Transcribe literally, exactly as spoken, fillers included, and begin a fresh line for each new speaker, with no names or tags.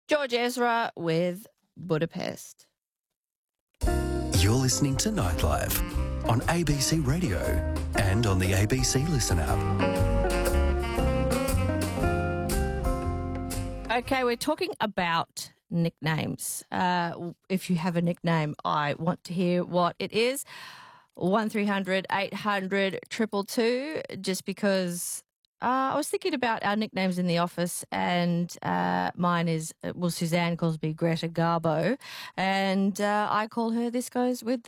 George Ezra with Budapest.
You're listening to Nightlife on A B C Radio and on the A B C Listen app.
Okay, we're talking about nicknames. Uh, if you have a nickname, I want to hear what it is. one three hundred eight hundred two two two, just because uh, I was thinking about our nicknames in the office, and uh, mine is, well, Suzanne calls me Greta Garbo, and uh, I call her This Goes With